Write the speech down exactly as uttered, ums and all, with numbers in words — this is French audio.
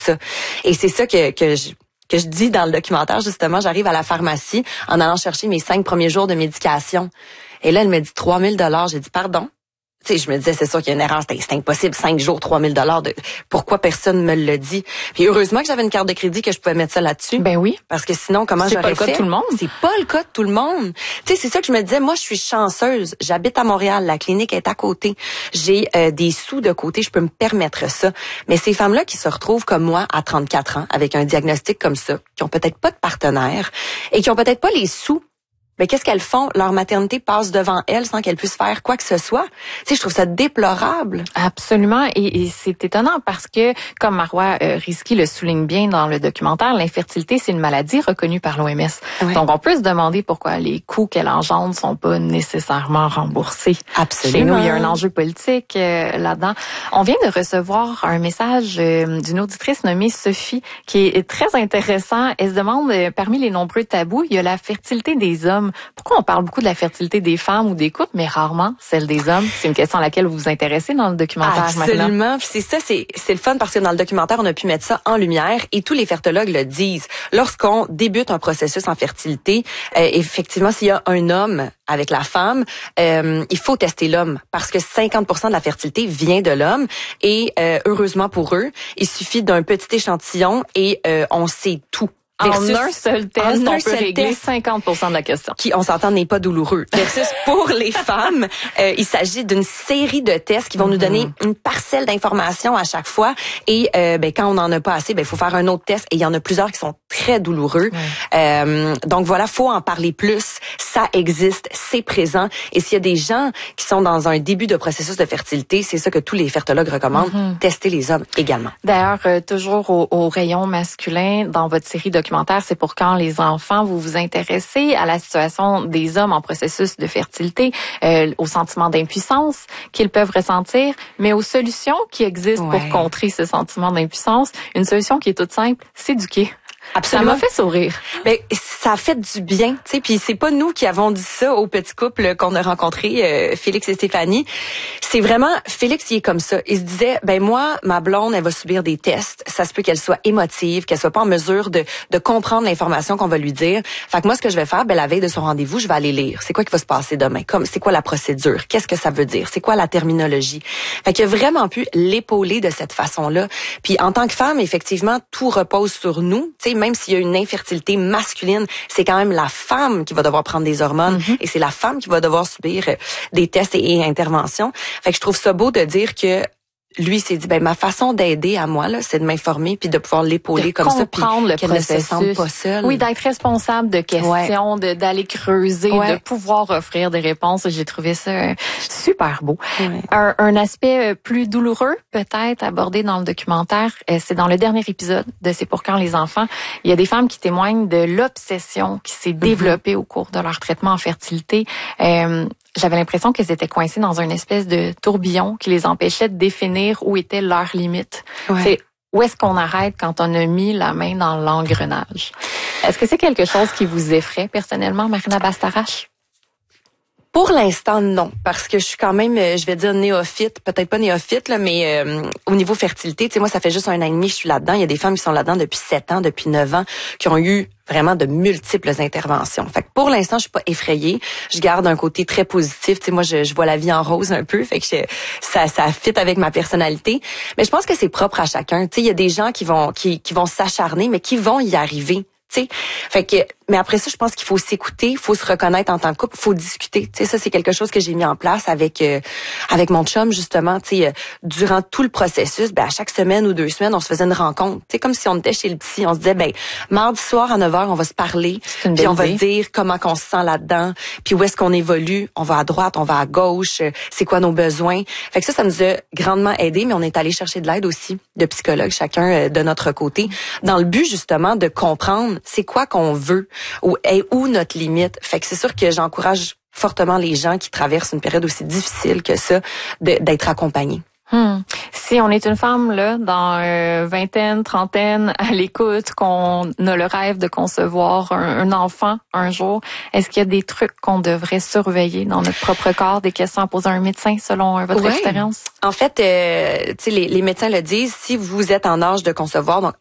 ça. Et c'est ça que, que je, que je dis dans le documentaire, justement. J'arrive à la pharmacie en allant chercher mes cinq premiers jours de médication. Et là, elle me dit trois mille dollars. J'ai dit, pardon? Tu sais, je me disais, c'est sûr qu'il y a une erreur, c'est, c'est impossible, cinq jours, trois mille dollars. De... Pourquoi personne me le dit? Puis heureusement que j'avais une carte de crédit que je pouvais mettre ça là-dessus. Ben oui. Parce que sinon, comment c'est j'aurais fait? C'est pas le cas de tout le monde. C'est pas le cas de tout le monde. Tu sais, c'est ça que je me disais, moi, je suis chanceuse. J'habite à Montréal, la clinique est à côté. J'ai euh, des sous de côté, je peux me permettre ça. Mais ces femmes-là qui se retrouvent comme moi à trente-quatre ans, avec un diagnostic comme ça, qui ont peut-être pas de partenaire et qui ont peut-être pas les sous, mais qu'est-ce qu'elles font? Leur maternité passe devant elles sans qu'elles puissent faire quoi que ce soit. Tu sais, je trouve ça déplorable. Absolument. Et, et c'est étonnant parce que, comme Marois euh, Rizki le souligne bien dans le documentaire, l'infertilité, c'est une maladie reconnue par l'O M S. Oui. Donc, on peut se demander pourquoi les coûts qu'elle engendre sont pas nécessairement remboursés. Absolument. Chez nous, il y a un enjeu politique euh, là-dedans. On vient de recevoir un message euh, d'une auditrice nommée Sophie qui est très intéressant. Elle se demande, euh, parmi les nombreux tabous, il y a la fertilité des hommes. Pourquoi on parle beaucoup de la fertilité des femmes ou des couples, mais rarement celle des hommes? C'est une question à laquelle vous vous intéressez dans le documentaire. Absolument. Puis c'est ça, c'est, c'est le fun parce que dans le documentaire, on a pu mettre ça en lumière et tous les fertologues le disent. Lorsqu'on débute un processus en fertilité, euh, effectivement, s'il y a un homme avec la femme, euh, il faut tester l'homme parce que cinquante pour cent de la fertilité vient de l'homme et euh, heureusement pour eux, il suffit d'un petit échantillon et euh, on sait tout. Versus, en un seul test, un on peut régler test, cinquante pour cent de la question. Qui, on s'entend, n'est pas douloureux. Versus pour les femmes, euh, il s'agit d'une série de tests qui vont mm-hmm. nous donner une parcelle d'informations à chaque fois. Et euh, ben, quand on n'en a pas assez, ben il faut faire un autre test. Et il y en a plusieurs qui sont très douloureux. Mm. Euh, donc voilà, faut en parler plus. Ça existe, c'est présent. Et s'il y a des gens qui sont dans un début de processus de fertilité, c'est ça que tous les fertologues recommandent. Mm-hmm. Tester les hommes également. D'ailleurs, euh, toujours au, au rayon masculin, dans votre série documentaire, c'est pour quand les enfants, vous vous intéressez à la situation des hommes en processus de fertilité, euh, au sentiment d'impuissance qu'ils peuvent ressentir, mais aux solutions qui existent ouais. pour contrer ce sentiment d'impuissance. Une solution qui est toute simple, s'éduquer. Absolument. Ça m'a fait sourire. Ben, ça a fait du bien, tu sais. Puis c'est pas nous qui avons dit ça au petit couple qu'on a rencontré, euh, Félix et Stéphanie. C'est vraiment Félix, il est comme ça. Il se disait, ben moi, ma blonde, elle va subir des tests. Ça se peut qu'elle soit émotive, qu'elle soit pas en mesure de de comprendre l'information qu'on va lui dire. Fait que moi, ce que je vais faire, ben la veille de son rendez-vous, je vais aller lire. C'est quoi qui va se passer demain? Comme c'est quoi la procédure? Qu'est-ce que ça veut dire? C'est quoi la terminologie? Fait qu'il a vraiment pu l'épauler de cette façon-là. Puis en tant que femme, effectivement, tout repose sur nous. Tu sais, même s'il y a une infertilité masculine, c'est quand même la femme qui va devoir prendre des hormones mm-hmm. et c'est la femme qui va devoir subir des tests et, et interventions. Fait que je trouve ça beau de dire que lui s'est dit, ben ma façon d'aider à moi là, c'est de m'informer puis de pouvoir l'épauler de comme ça, puis le qu'elle ne se sente pas seule. Oui, d'être responsable de questions, ouais. de d'aller creuser, ouais. de pouvoir offrir des réponses. J'ai trouvé ça super beau. Ouais. Un, un aspect plus douloureux, peut-être abordé dans le documentaire, c'est dans le dernier épisode de C'est pour quand les enfants. Il y a des femmes qui témoignent de l'obsession qui s'est développée mm-hmm. au cours de leur traitement en fertilité. Euh, J'avais l'impression qu'elles étaient coincées dans une espèce de tourbillon qui les empêchait de définir où étaient leurs limites. Ouais. C'est où est-ce qu'on arrête quand on a mis la main dans l'engrenage? Est-ce que c'est quelque chose qui vous effraie personnellement, Marina Bastarache? Pour l'instant, non, parce que je suis quand même, je vais dire néophyte, peut-être pas néophyte, là, mais euh, au niveau fertilité, tu sais, moi, ça fait juste un an et demi que je suis là-dedans. Il y a des femmes qui sont là-dedans depuis sept ans, depuis neuf ans, qui ont eu vraiment de multiples interventions. Fait que pour l'instant, je suis pas effrayée. Je garde un côté très positif. Tu sais, moi, je, je vois la vie en rose un peu. Fait que je, ça, ça fit avec ma personnalité. Mais je pense que c'est propre à chacun. Tu sais, il y a des gens qui vont, qui, qui vont s'acharner, mais qui vont y arriver. Tu sais, fait que, mais après ça, je pense qu'il faut s'écouter, il faut se reconnaître en tant que couple, il faut discuter. Tu sais, ça c'est quelque chose que j'ai mis en place avec euh, avec mon chum justement. Tu sais, euh, durant tout le processus, ben à chaque semaine ou deux semaines, on se faisait une rencontre. Tu sais, comme si on était chez le psy, on se disait ben mardi soir à neuf heures, on va se parler, puis on va dire comment qu'on se sent là-dedans, puis où est-ce qu'on évolue, on va à droite, on va à gauche, euh, c'est quoi nos besoins. Fait que ça, ça nous a grandement aidé, mais on est allé chercher de l'aide aussi de psychologues, chacun euh, de notre côté, dans le but justement de comprendre c'est quoi qu'on veut ou est où notre limite. Fait que c'est sûr que j'encourage fortement les gens qui traversent une période aussi difficile que ça de, d'être accompagnés. Hmm. Si on est une femme là, dans euh, vingtaine, trentaine, à l'écoute, qu'on a le rêve de concevoir un, un enfant un jour, est-ce qu'il y a des trucs qu'on devrait surveiller dans notre propre corps, des questions à poser à un médecin selon euh, votre ouais. expérience? En fait, euh, tu sais, les, les médecins le disent, si vous êtes en âge de concevoir, donc